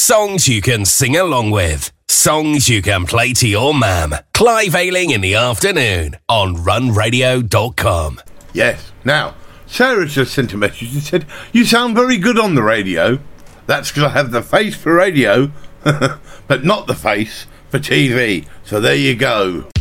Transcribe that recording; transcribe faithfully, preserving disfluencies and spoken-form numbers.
Songs you can sing along with. Songs you can play to your mam. Clive Ayling in the afternoon on run radio dot com. Yes. Now, Sarah just sent a message and said, "You sound very good on the radio." That's because I have the face for radio, but not the face for T V. So there you go.